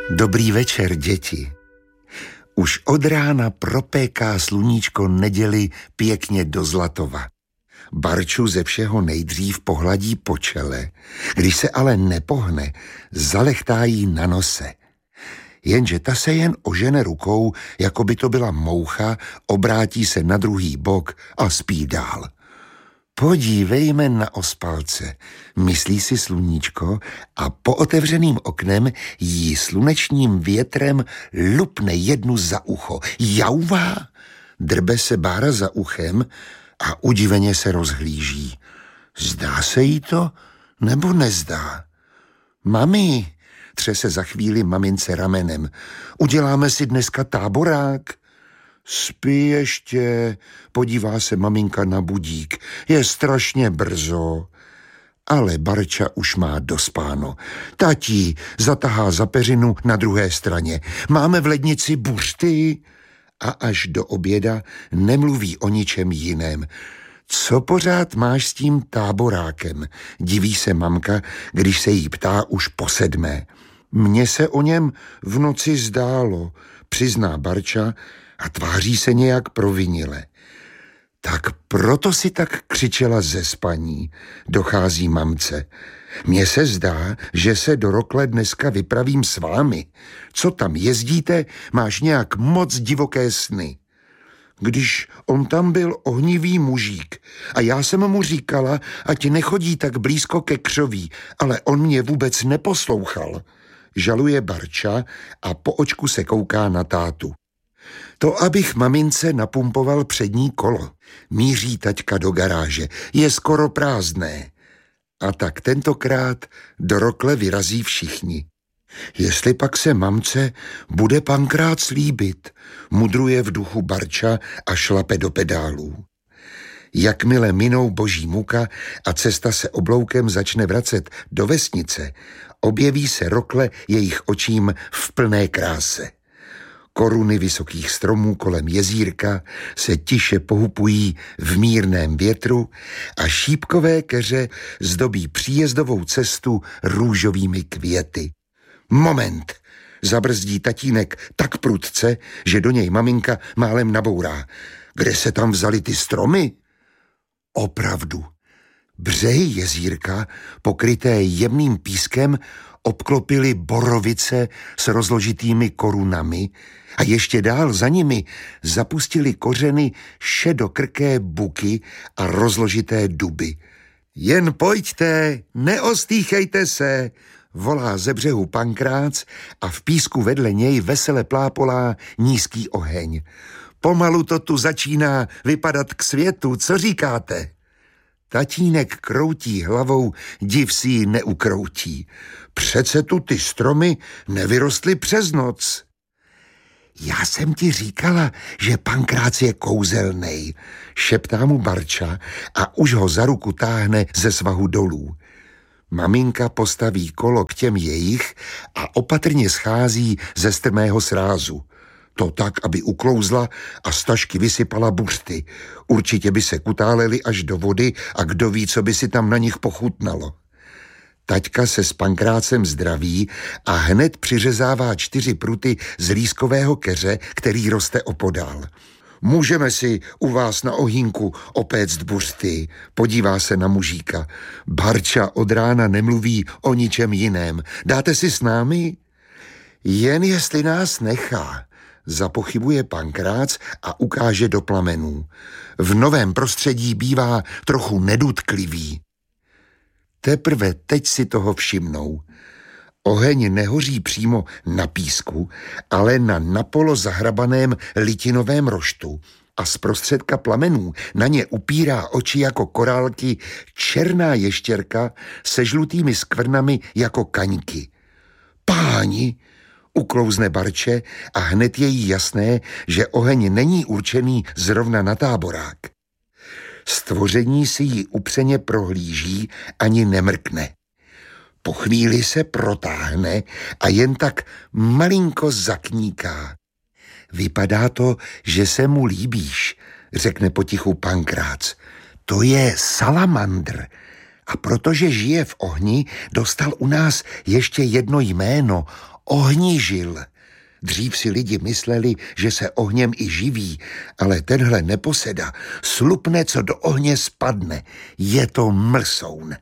Dobrý večer, děti. Už od rána propéká sluníčko neděli pěkně do Zlatova. Barču ze všeho nejdřív pohladí po čele, když se ale nepohne, zalechtá jí na nose. Jenže ta se jen ožene rukou, jako by to byla moucha, obrátí se na druhý bok a spí dál. Podívejme na ospalce, myslí si sluníčko a po otevřeným oknem jí slunečním větrem lupne jednu za ucho. Jauvá! Drbe se Bára za uchem a udiveně se rozhlíží. Zdá se jí to, nebo nezdá? Mami, třese za chvíli mamince ramenem, uděláme si dneska táborák? Spí ještě, podívá se maminka na budík, je strašně brzo. Ale Barča už má dospáno. Tatí zatahá za peřinu na druhé straně. Máme v lednici buřty? A až do oběda nemluví o ničem jiném. Co pořád máš s tím táborákem? Diví se mamka, když se jí ptá už po 7. Mně se o něm v noci zdálo, přizná Barča a tváří se nějak provinile. Tak proto si tak křičela ze spaní, dochází mamce. Mně se zdá, že se do Rokle dneska vypravím s vámi. Co tam jezdíte, máš nějak moc divoké sny. Když on tam byl ohnivý mužík a já jsem mu říkala, ať nechodí tak blízko ke křoví, ale on mě vůbec neposlouchal. Žaluje Barča a po očku se kouká na tátu. To, abych mamince napumpoval přední kolo. Míří taťka do garáže. Je skoro prázdné. A tak tentokrát do Rokle vyrazí všichni. Jestli pak se mamce bude pankrát slíbit, mudruje v duchu Barča a šlape do pedálů. Jakmile minou Boží muka a cesta se obloukem začne vracet do vesnice, objeví se Rokle jejich očím v plné kráse. Koruny vysokých stromů kolem jezírka se tiše pohupují v mírném větru a šípkové keře zdobí příjezdovou cestu růžovými květy. Moment! Zabrzdí tatínek tak prudce, že do něj maminka málem nabourá. Kde se tam vzali ty stromy? Opravdu. Břehy jezírka, pokryté jemným pískem, obklopily borovice s rozložitými korunami a ještě dál za nimi zapustili kořeny šedokrké buky a rozložité duby. Jen pojďte, neostýchejte se, volá ze břehu Pankrác a v písku vedle něj vesele plápolá nízký oheň. Pomalu to tu začíná vypadat k světu, co říkáte? Tatínek kroutí hlavou, div si ji neukroutí. Přece tu ty stromy nevyrostly přes noc. Já jsem ti říkala, že Pankrác je kouzelnej, šeptá mu Barča a už ho za ruku táhne ze svahu dolů. Maminka postaví kolo k těm jejich a opatrně schází ze strmého srázu. To tak, aby uklouzla a z tašky vysypala buřty. Určitě by se kutáleli až do vody a kdo ví, co by si tam na nich pochutnalo. Taťka se s Pankrácem zdraví a hned přiřezává 4 pruty z lískového keře, který roste opodál. Můžeme si u vás na ohýnku opéct buřty, podívá se na mužíka. Barča od rána nemluví o ničem jiném. Dáte si s námi? Jen jestli nás nechá, zapochybuje Pankrác a ukáže do plamenů. V novém prostředí bývá trochu nedutklivý. Teprve teď si toho všimnou. Oheň nehoří přímo na písku, ale na napolo zahrabaném litinovém roštu a zprostředka plamenů na ně upírá oči jako korálky černá ještěrka se žlutými skvrnami jako kaňky. Páni, uklouzne Barče a hned je jí jasné, že oheň není určený zrovna na táborák. Stvoření si ji upřeně prohlíží, ani nemrkne. Po chvíli se protáhne a jen tak malinko zakníká. Vypadá to, že se mu líbíš, řekne potichu Pankrác. To je salamandr a protože žije v ohni, dostal u nás ještě jedno jméno Ohnižil. Dřív si lidi mysleli, že se ohněm i živí, ale tenhle neposeda slupne, co do ohně spadne. Je to mrsoun.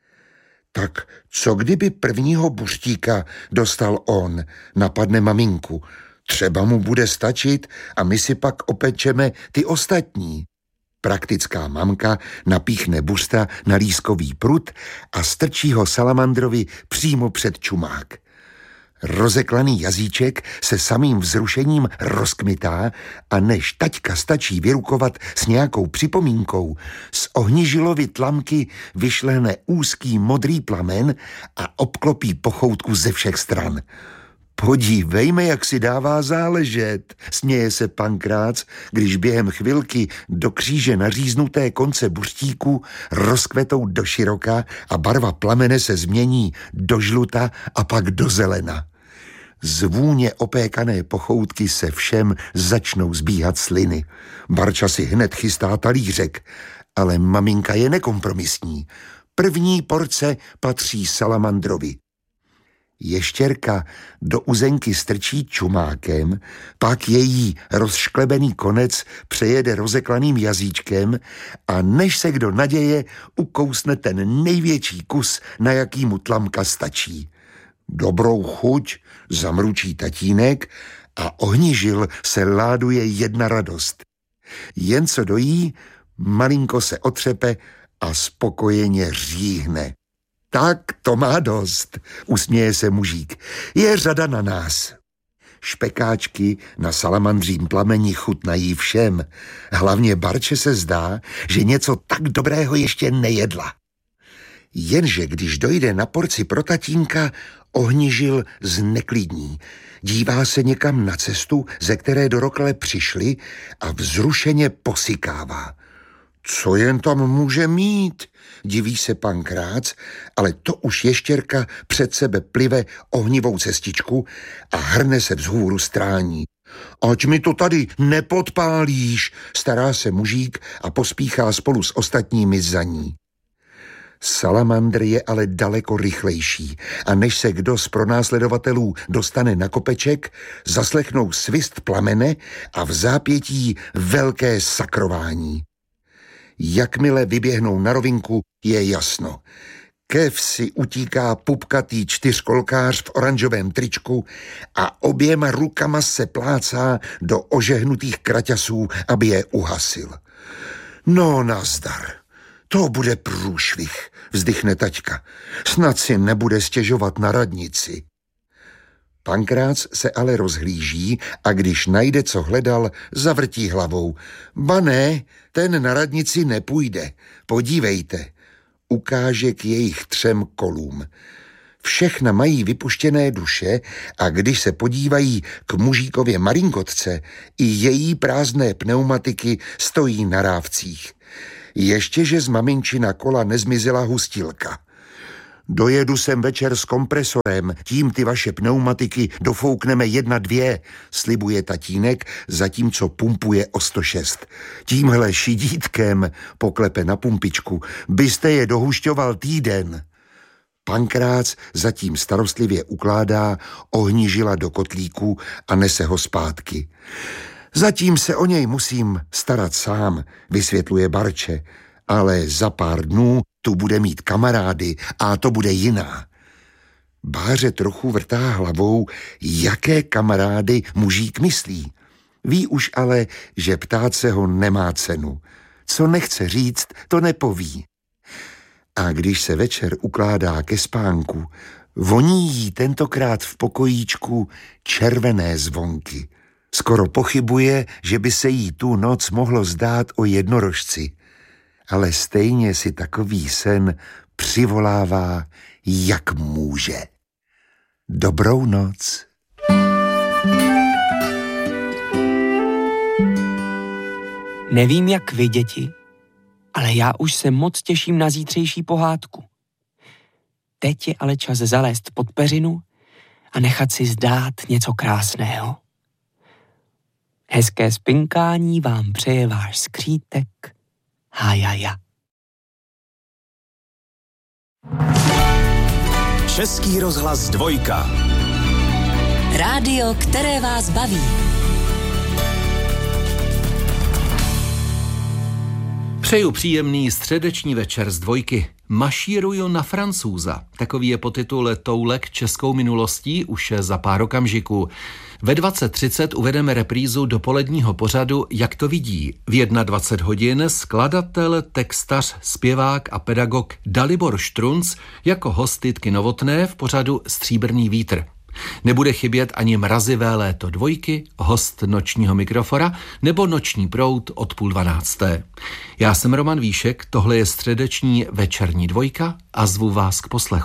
Tak co kdyby prvního buřtíka dostal on, napadne maminku. Třeba mu bude stačit a my si pak opečeme ty ostatní. Praktická mamka napíchne buřta na lískový prut a strčí ho salamandrovi přímo před čumák. Rozeklaný jazyček se samým vzrušením rozkmitá a než taťka stačí vyrukovat s nějakou připomínkou, z ohnižilovy tlamky vyšlehne úzký modrý plamen a obklopí pochoutku ze všech stran. Podívejme, jak si dává záležet, směje se Pankrác, když během chvilky do kříže naříznuté konce buřtíku rozkvetou do široka a barva plamene se změní do žluta a pak do zelena. Z vůně opékané pochoutky se všem začnou zbíhat sliny. Barča si hned chystá talířek, ale maminka je nekompromisní. První porce patří salamandrovi. Ještěrka do uzenky strčí čumákem, pak její rozšklebený konec přejede rozeklaným jazyčkem a než se kdo naděje, ukousne ten největší kus, na jaký mu tlamka stačí. Dobrou chuť, zamručí tatínek a ohnižil se láduje jedna radost. Jen co dojí, malinko se otřepe a spokojeně říhne. Tak to má dost, usměje se mužík. Je řada na nás. Špekáčky na salamandřím plameni chutnají všem. Hlavně Barče se zdá, že něco tak dobrého ještě nejedla. Jenže když dojde na porci pro tatínka, ohnižil zneklidní. Dívá se někam na cestu, ze které do rokle přišli a vzrušeně posykává. Co jen tam může mít? Diví se Pankrác, ale to už ještěrka před sebe plive ohnivou cestičku a hrne se vzhůru strání. Ať mi to tady nepodpálíš, stará se mužík a pospíchá spolu s ostatními za ní. Salamandr je ale daleko rychlejší a než se kdo z pronásledovatelů dostane na kopeček, zaslechnou svist plamene a v zápětí velké sakrování. Jakmile vyběhnou na rovinku, je jasno. Ke vsi utíká pupkatý čtyřkolkář v oranžovém tričku a oběma rukama se plácá do ožehnutých kraťasů, aby je uhasil. No nazdar, to bude průšvih, vzdychne taťka. Snad si nebude stěžovat na radnici. Pankrác se ale rozhlíží a když najde, co hledal, zavrtí hlavou. Ba ne, ten na radnici nepůjde. Podívejte. Ukáže k jejich 3 kolům. Všechna mají vypuštěné duše a když se podívají k mužíkově marinkotce, i její prázdné pneumatiky stojí na rávcích. Ještěže z maminčina kola nezmizela hustilka. Dojedu sem večer s kompresorem, tím ty vaše pneumatiky dofoukneme 1-2, slibuje tatínek, zatímco pumpuje o 106. Tímhle šidítkem, poklepe na pumpičku, byste je dohušťoval týden. Pankrác zatím starostlivě ukládá ohnižila do kotlíku a nese ho zpátky. Zatím se o něj musím starat sám, vysvětluje Barče, ale za pár dnů tu bude mít kamarády a to bude jiná. Báře trochu vrtá hlavou, jaké kamarády mužík myslí. Ví už ale, že ptát se ho nemá cenu. Co nechce říct, to nepoví. A když se večer ukládá ke spánku, voní jí tentokrát v pokojíčku červené zvonky. Skoro pochybuje, že by se jí tu noc mohlo zdát o jednorožci. Ale stejně si takový sen přivolává, jak může. Dobrou noc. Nevím, jak vy, děti, ale já už se moc těším na zítřejší pohádku. Teď je ale čas zalézt pod peřinu a nechat si zdát něco krásného. Hezké spinkání vám přeje váš skřítek Hajaja. Český rozhlas 2. Rádio, které vás baví. Přeju příjemný středeční večer z Dvojky. Mašíruju na Francouza. Takový je podtitul Toulek českou minulostí už za pár okamžiků. Ve 20:30 uvedeme reprízu dopoledního pořadu Jak to vidí. V 21 hodin skladatel, textař, zpěvák a pedagog Dalibor Štrunc jako host Jitky Novotné v pořadu Stříbrný vítr. Nebude chybět ani mrazivé léto Dvojky, host nočního mikrofora nebo noční proud od 11:30. Já jsem Roman Víšek, tohle je středeční večerní Dvojka a zvu vás k poslechu.